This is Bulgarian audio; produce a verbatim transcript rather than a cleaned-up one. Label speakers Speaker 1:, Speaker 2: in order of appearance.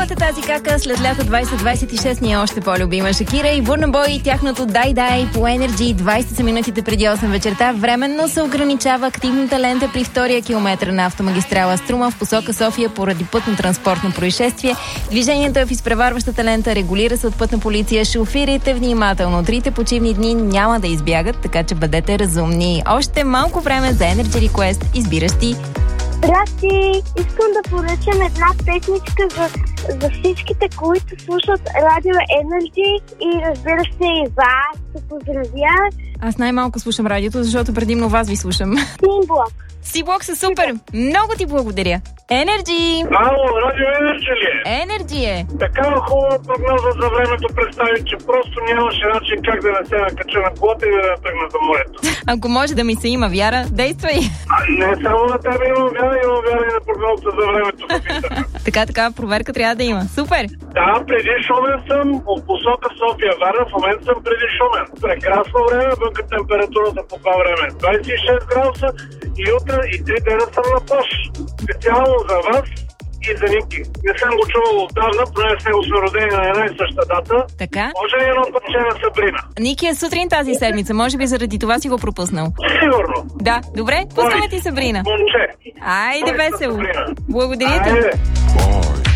Speaker 1: Цялата тази кака след лято двайсет двайсет и шест ни е още по-любима. Шакира и Бурна Бой и тяхното Дай Дай по Energy. двайсет са минутите преди осем вечерта. Временно се ограничава активната лента при втория километър на автомагистрала Струма в посока София поради пътно-транспортно происшествие. Движението е в изпреварващата лента, регулира се от пътна полиция. Шофирайте внимателно. Трите почивни дни няма да избягат, така че бъдете разумни. Още малко време за Energy Request. Избираш ти.
Speaker 2: Здрасти! Искам да поръчам една песничка за, за всичките, които слушат Радио Energy и разбира се и вас. Се поздравя.
Speaker 1: Аз най-малко слушам радиото, защото предимно вас ви слушам.
Speaker 2: Симблок.
Speaker 1: Симблок са супер! Много ти благодаря! Energy!
Speaker 3: Ало, Радио Energy ли е?
Speaker 1: Energy е!
Speaker 3: Такава хубава прогноза за времето представи, че просто нямаше начин как да не се накача на колата и да не тръгна за морето.
Speaker 1: Ако може да ми се има вяра, действай!
Speaker 3: А не само на тебе имам вяра, имам вяра и на прогнозата за времето.
Speaker 1: Така, така, проверка трябва да има. Супер!
Speaker 3: Да, преди Шумен съм, от посока София Варна, в момента съм преди Шумен. Прекрасно време, вънка температурата по това време двайсет и шест градуса и утре и три дена съм на Пош. Специално за вас и за Ники. Не съм го чувал отдавна, поне с него сме родени на една и съща дата.
Speaker 1: Така?
Speaker 3: Може ли едно парче на Сабрина?
Speaker 1: Ники е сутрин тази седмица, може би заради това си го пропуснал.
Speaker 3: Сигурно.
Speaker 1: Да, добре, пускаме ти Сабрина.
Speaker 3: Момче.
Speaker 1: Айде весело. Благодаря ти.
Speaker 3: Айде.